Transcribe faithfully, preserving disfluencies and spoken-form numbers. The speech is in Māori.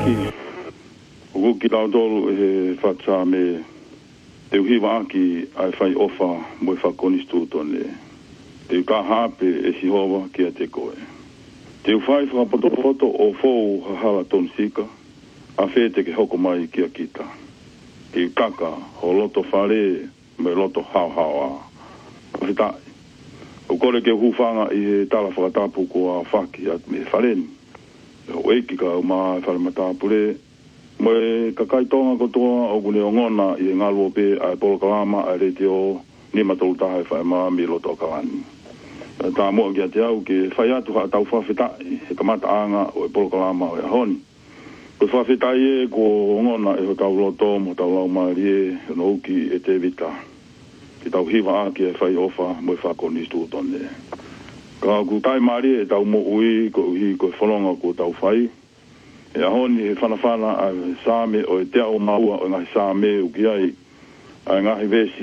ki o ki la dolu e fatsa me te uhiwa ki ai fai ofa mo fa konistuto ne te ka hape e si hova ki a te koe te ufai fa poto foto o fou hala tonsika a fete ke hoko mai ki a kita te kaka ho loto fare me loto hao hao a fitai o kore ke hufanga i tala whakatapu ko a whaki at me whareni o eki ka uma whare matapure mo e kakaitonga kotoa o kune o ngona i ngā luope a polo kalama a rete o ni matolu taha e whae maa mi loto kalani. Tā mua ki a te au ke whai atu ha tau whawhetai e kamata anga o e polo kalama o e honi. Ko whawhetai e ko o ngona e ho tau loto mo tau lau maari e no uki e te vita. Ki tau hiwa a ki e whai ofa mo e whakoni stūtone. Ka ku tai maari e tau mo ui ko uhi ko e whanonga ko tau whai. E ahoni e whanawhana a sāme o e te au maua o ngahi sāme uki ai a ngahi vesi